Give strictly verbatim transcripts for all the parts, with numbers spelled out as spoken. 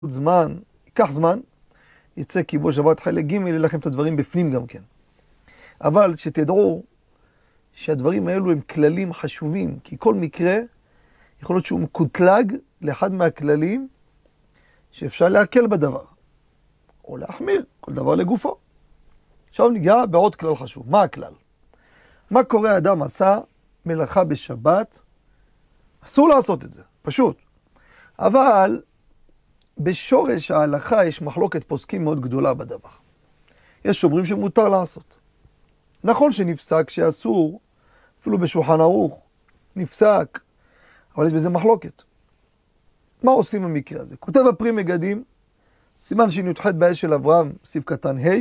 זמן, ייקח זמן, יצא קיבול שבת חלק ג' יהיה לכם את הדברים בפנים גם כן. אבל שתדעו שהדברים האלו הם כללים חשובים, כי כל מקרה יכול להיות שהוא מקוטלג לאחד מהכללים שאפשר להקל בדבר, או להחמיר, כל דבר לגופו. עכשיו ניגע בעוד כלל חשוב. מה הכלל? מה קורה אדם עשה מלאכה בשבת? אסור לעשות את זה, פשוט. אבל בשורש ההלכה יש מחלוקת פוסקים מאוד גדולה בדבר. יש אומרים שמותר לעשות. נכון שנפסק שאסור, אפילו בשולחן ערוך, נפסק, אבל יש בזה מחלוקת. מה עושים במקרה הזה? כותב הפרי מגדים, סימן שי"ח באש של אברהם, סיב קטן ה',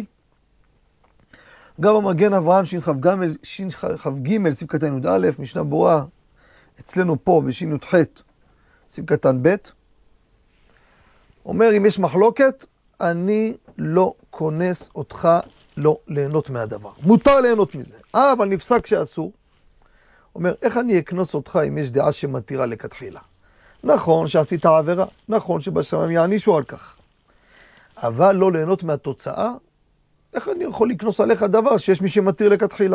גם המגן אברהם שכ"ג סיב קטן י"א, משנה ברורה אצלנו פה בשי"ח סיב קטן ב', אומר אם יש מחלוקת, אני לא כונס אותך לא ליהנות מהדבר. מותר ליהנות מזה. אה, אבל נפסק שאסור. אומר, איך אני אכנוס אותך אם יש דעה שמתירה לכתחילה? נכון שעשית עבירה, נכון שבשמיים יענישו על כך. אבל לא ליהנות מהתוצאה, איך אני יכול לקנוס עליך דבר שיש מי שמתיר לכתחילה?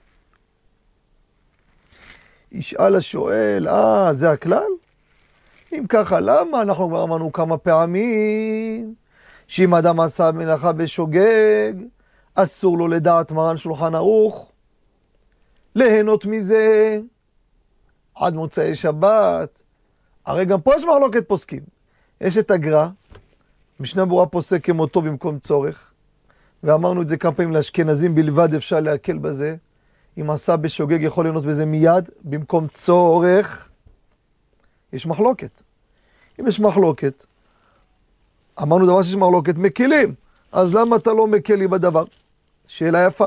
ישאל השואל, אה, זה הכלל? אם ככה, למה? אנחנו כבר אמרנו כמה פעמים שאם אדם עשה מלאכה בשוגג, אסור לו לדעת מרן שולחן ערוך, ליהנות מזה עד מוצאי שבת. הרי גם פה יש מחלוקת פוסקים. יש את הגר"א, משנה ברורה פוסק כמותו במקום צורך, ואמרנו את זה כמה פעמים לאשכנזים בלבד אפשר להקל בזה. אם עשה בשוגג יכול ליהנות בזה מיד, במקום צורך. יש מחלוקת. אם יש מחלוקת, אמרנו דבר שיש מחלוקת, מקילים. אז למה אתה לא מקל לי בדבר? שאלה יפה.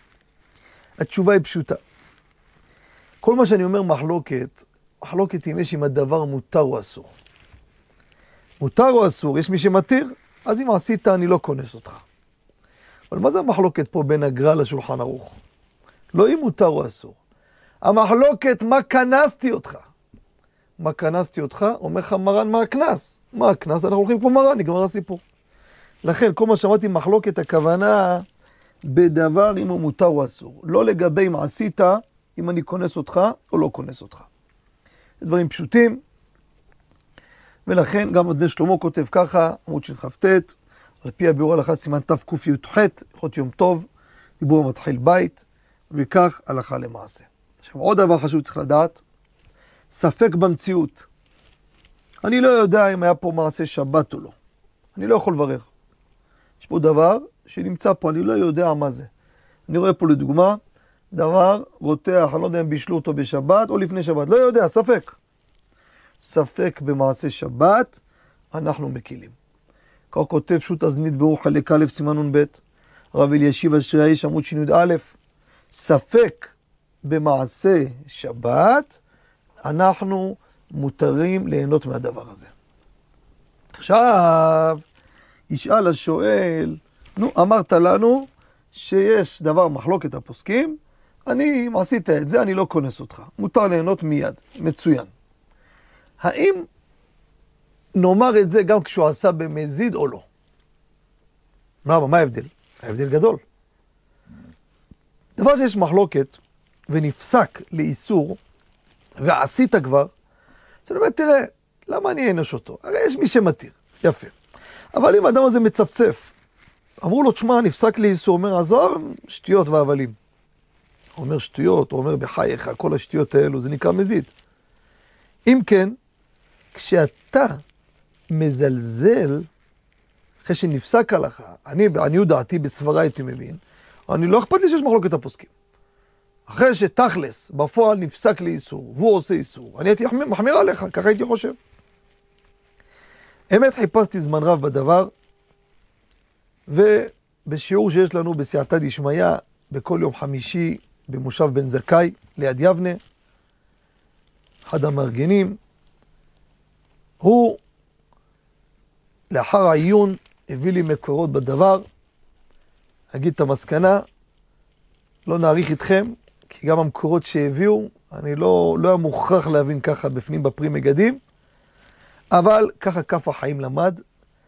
התשובה היא פשוטה. כל מה שאני אומר מחלוקת, מחלוקת אם יש אם הדבר מותר או אסור. מותר או אסור, יש מי שמתיר, אז אם עשית אני לא כונס אותך. אבל מה זה המחלוקת פה בין הגר"א לשולחן ערוך? לא אם מותר או אסור. המחלוקת מה כנסתי אותך. מה כנסתי אותך? אומר לך מרן מה הכנס. מה הכנס? אנחנו הולכים כמו מרן, נגמר הסיפור. לכן כל מה שאמרתי מחלוקת הכוונה בדבר אם הוא מותר או אסור. לא לגבי אם עשית, אם אני כונס אותך או לא כונס אותך. דברים פשוטים. ולכן גם עוד שלמה כותב ככה, עמוד שכ"ט, על פי הביאור הלכה סימן תק"ח, הלכות יום טוב, דיבור המתחיל בית, וכך הלכה למעשה. עכשיו עוד דבר חשוב צריך לדעת, ספק במציאות. אני לא יודע אם היה פה מעשה שבת או לא. אני לא יכול לברר. יש פה דבר שנמצא פה, אני לא יודע מה זה. אני רואה פה לדוגמה, דבר רותח, אני לא יודע אם בישלו אותו בשבת או לפני שבת. לא יודע, ספק. ספק במעשה שבת, אנחנו מקילים. כך כותב שו"ת אזנית ביאור חלק א' סימן נ"ב, הרב אלישיב אשרי האיש עמוד שי"א, ספק במעשה שבת, אנחנו מותרים ליהנות מהדבר הזה. עכשיו, ישאל השואל, נו, אמרת לנו שיש דבר מחלוקת הפוסקים, אני, אם עשית את זה, אני לא כונס אותך. מותר ליהנות מיד. מצוין. האם נאמר את זה גם כשהוא עשה במזיד או לא? מה, מה ההבדל? ההבדל גדול. דבר שיש מחלוקת ונפסק לאיסור, ועשית כבר, אז אני אומר, תראה, למה אני אענש אותו? הרי יש מי שמתיר, יפה. אבל אם האדם הזה מצפצף, אמרו לו, תשמע, נפסק לאיסור, אומר, עזוב, שטויות והבלים. הוא אומר שטויות, הוא אומר בחייך, כל השטויות האלו, זה נקרא מזיד. אם כן, כשאתה מזלזל, אחרי שנפסק הלכה, אני, בעניות דעתי, בסברה הייתי מבין, אני לא אכפת לי שיש מחלוקת הפוסקים. אחרי שתכלס, בפועל נפסק לאיסור, והוא עושה איסור, אני הייתי מחמיר עליך, ככה הייתי חושב. אמת חיפשתי זמן רב בדבר, ובשיעור שיש לנו בסייעתא דשמיא, בכל יום חמישי, במושב בן זכאי, ליד יבנה, אחד המארגנים, הוא, לאחר העיון, הביא לי מקורות בדבר, אגיד את המסקנה, לא נעריך איתכם, כי גם המקורות שהביאו, אני לא, לא היה מוכרח להבין ככה בפנים בפרי מגדים, אבל ככה כף החיים למד,